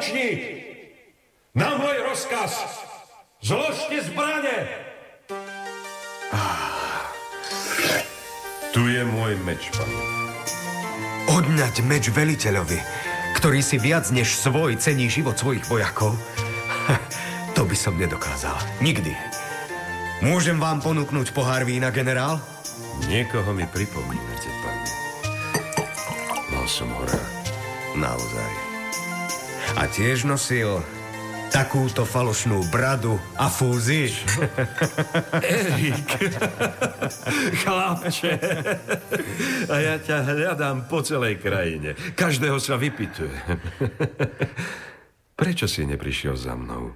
Spoločník! Na môj rozkaz! Zložte zbrane! Tu je môj meč, pane. Odňať meč veliteľovi, ktorý si viac než svoj cení život svojich vojakov? To by som nedokázal. Nikdy. Môžem vám ponúknuť pohár vína, generál? Niekoho mi pripomínate, pane. Mal som ho rád. Naozaj. A tiež nosil takúto falošnú bradu a fúzy. Erik, chlapče, a ja ťa hľadám po celej krajine. Každého sa vypytuje. Prečo si neprišiel za mnou?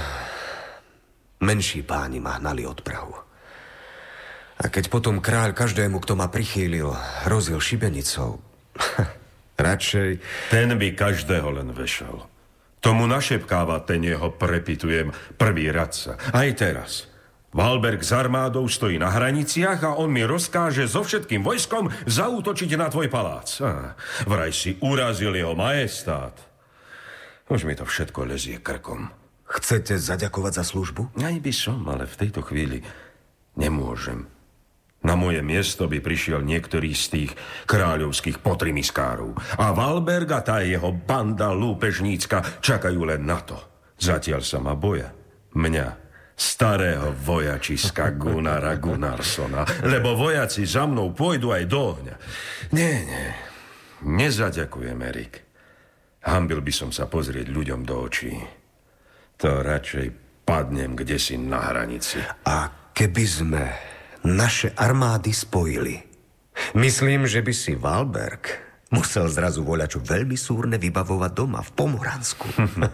Menší páni ma hnali od prahu. A keď potom kráľ každému, kto ma prichýlil, hrozil šibenicou, radšej... Ten by každého len vešal. Tomu našepkáva ten jeho, prepitujem, prvý radca. Aj teraz. Valberg s armádou stojí na hraniciach a on mi rozkáže so všetkým vojskom zaútočiť na tvoj palác. Vraj si urazil jeho majestát. Už mi to všetko lezie krkom. Chcete zaďakovať za službu? Aj by som, ale v tejto chvíli nemôžem. Na moje miesto by prišiel niektorý z tých kráľovských potrimiskárov. A Valberg a tá jeho banda lúpežnícka čakajú len na to. Zatiaľ sa ma boja. Mňa, starého vojačiska Gunnara Gunnarssona. Lebo vojaci za mnou pôjdu aj do ohňa. Nie. Nezaďakujem, Erik. Hanbil by som sa pozrieť ľuďom do očí. To radšej padnem kdesi na hranici. A keby sme naše armády spojili, myslím, že by si Valberg musel zrazu voľačo veľmi súrne vybavovať doma v Pomoransku.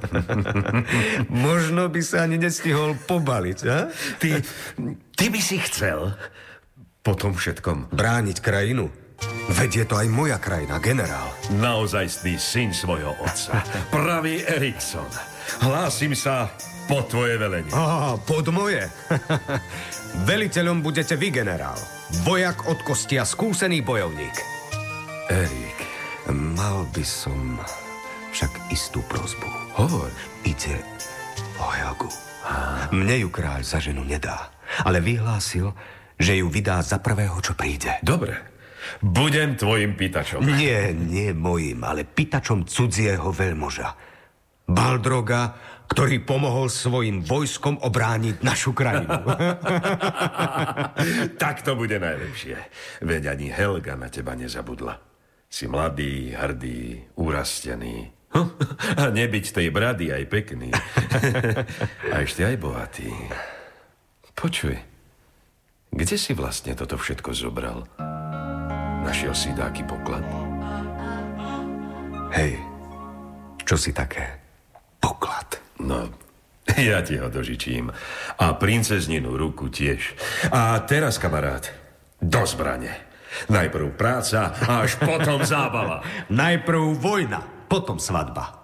Možno by sa ani nestihol pobaliť, a? Ty by si chcel po tom všetkom brániť krajinu? Veď je to aj moja krajina, generál. Naozajstný syn svojho otca. Pravý Erikson. Hlásim sa pod tvoje velenie. Pod moje? Veliteľom budete vy, generál. Vojak od kosti a skúsený bojovník. Erik. Mal by som však istú prosbu. Hovor. Ide o Helgu. Mne ju kráľ za ženu nedá, ale vyhlásil, že ju vydá za prvého, čo príde. Dobre. Budem tvojim pýtačom. Nie mojim, ale pýtačom cudzieho veľmoža. Baldroga, ktorý pomohol svojim vojskom obrániť našu krajinu. Tak to bude najlepšie. Veď ani Helga na teba nezabudla. Si mladý, hrdý, urastený. A nebyť tej brady aj pekný. A ešte aj bohatý. Počuj, kde si vlastne toto všetko zobral? Našiel si dáky poklad? Hej, čo si také? Poklad. No, ja ti ho dožičím. A princezninu ruku tiež. A teraz, kamarát, do zbrane. Najprv práca a až potom zábava. Najprv vojna, potom svadba.